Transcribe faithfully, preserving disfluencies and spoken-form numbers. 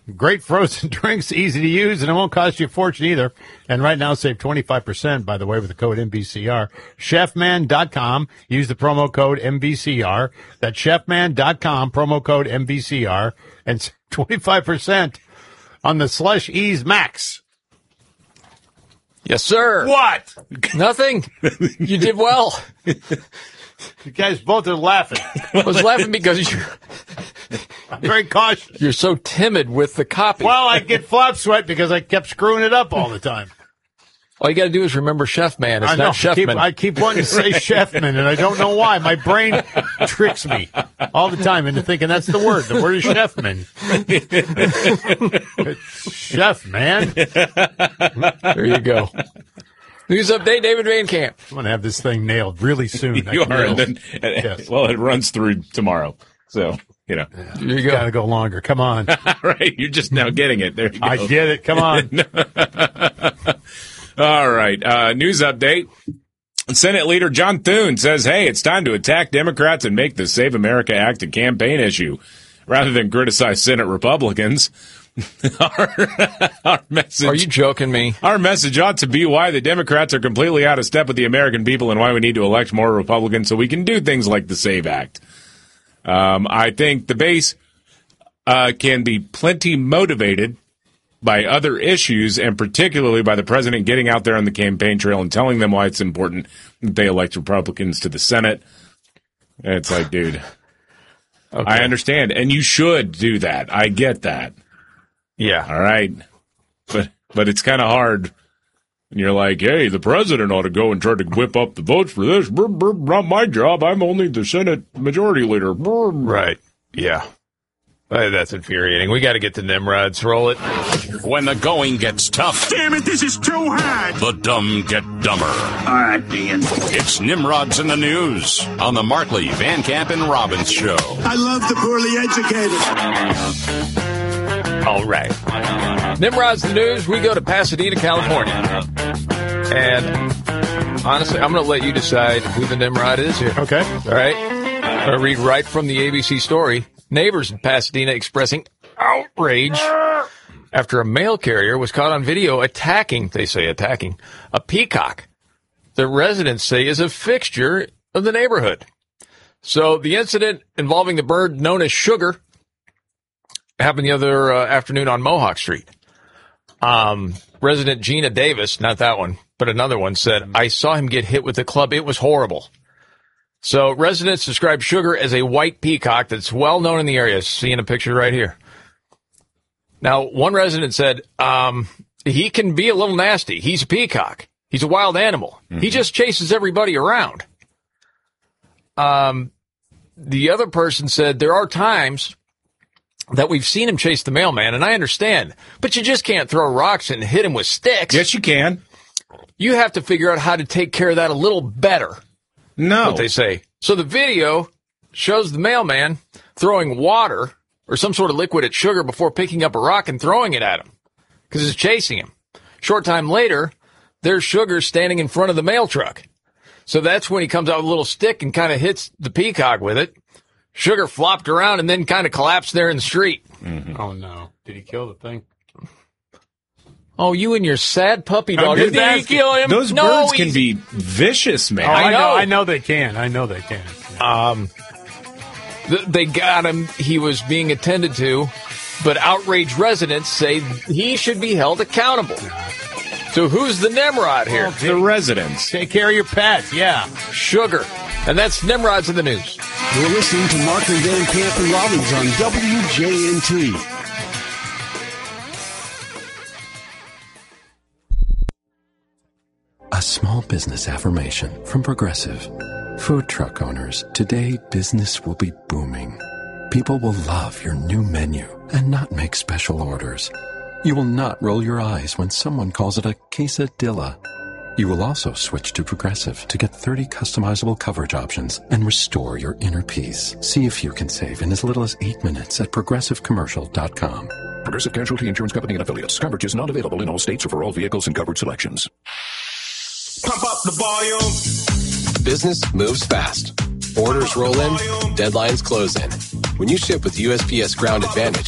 Great frozen drinks, easy to use, and it won't cost you a fortune either. And right now, save twenty-five percent, by the way, with the code M V C R. chefman dot com. Use the promo code M V C R. That's chefman dot com, promo code M V C R. And twenty-five percent on the Slush Ease Max. Yes, sir. What? Nothing. You did well. You guys both are laughing. I was laughing because you're I'm very cautious. You're so timid with the copy. Well, I get flop sweat because I kept screwing it up all the time. All you got to do is remember Chef Man. It's I know. not Chef I keep, Man. I keep wanting to say Chef Man, and I don't know why. My brain tricks me all the time into thinking that's the word. The word is Chef Man. It's Chef Man. There you go. News update, David Van Camp. I'm going to have this thing nailed really soon. You are. And then, yes. Well, it runs through tomorrow. So, you know. Yeah. You, you got to go longer. Come on. Right. You're just now getting it. There you go. I get it. Come on. All right. Uh, news update. Senate Leader John Thune says, hey, it's time to attack Democrats and make the Save America Act a campaign issue rather than criticize Senate Republicans. our, our message. Are you joking me? Our message ought to be why the Democrats are completely out of step with the American people and why we need to elect more Republicans so we can do things like the SAVE Act. Um, I think the base uh, can be plenty motivated by other issues, and particularly by the president getting out there on the campaign trail and telling them why it's important that they elect Republicans to the Senate. And it's like, dude, okay. I understand, and you should do that. I get that. Yeah. All right. But but it's kind of hard. And you're like, hey, the president ought to go and try to whip up the votes for this. Brr, brr, not my job. I'm only the Senate majority leader. Brr. Right. Yeah. Uh, that's infuriating. We got to get the Nimrods. Roll it. When the going gets tough. Damn it, this is too hard. The dumb get dumber. All right, Ian. It's Nimrods in the News on the Markley, Van Camp, and Robbins Show. I love the poorly educated. All right. Nimrod's the News. We go to Pasadena, California. And honestly, I'm going to let you decide who the Nimrod is here. Okay. All right. I'm going to read right from the A B C story. Neighbors in Pasadena expressing outrage after a mail carrier was caught on video attacking, they say attacking, a peacock the residents say is a fixture of the neighborhood. So the incident involving the bird known as Sugar happened the other uh, afternoon on Mohawk Street. Um, resident Gina Davis, not that one, but another one, said, I saw him get hit with a club. It was horrible. So residents describe Sugar as a white peacock that's well known in the area. Seeing a picture right here. Now, one resident said, um, he can be a little nasty. He's a peacock. He's a wild animal. Mm-hmm. He just chases everybody around. Um, the other person said there are times that we've seen him chase the mailman, and I understand, but you just can't throw rocks and hit him with sticks. Yes, you can. You have to figure out how to take care of that a little better. No. What they say. So the video shows the mailman throwing water or some sort of liquid at Sugar before picking up a rock and throwing it at him because it's chasing him. Short time later, there's Sugar standing in front of the mail truck. So that's when he comes out with a little stick and kind of hits the peacock with it. Sugar flopped around and then kind of collapsed there in the street. Mm-hmm. Oh, no. Did he kill the thing? Oh, you and your sad puppy dog. Did he kill him? Those no, birds can be vicious, man. Oh, I, I know. know. I know they can. I know they can. Um, th- they got him. He was being attended to, but outraged residents say he should be held accountable. So who's the Nimrod here? Well, the residents. Take care of your pets, yeah. Sugar. And that's Nimrod's in the News. You're listening to Markley, Van Camp, and Robbins on W J N T. A small business affirmation from Progressive. Food truck owners, today business will be booming. People will love your new menu and not make special orders. You will not roll your eyes when someone calls it a quesadilla. You will also switch to Progressive to get thirty customizable coverage options and restore your inner peace. See if you can save in as little as eight minutes at progressive commercial dot com. Progressive Casualty Insurance Company and Affiliates. Coverage is not available in all states or for all vehicles and coverage selections. Pump up the volume. Business moves fast. Orders roll in, deadlines close in. When you ship with U S P S Ground Advantage,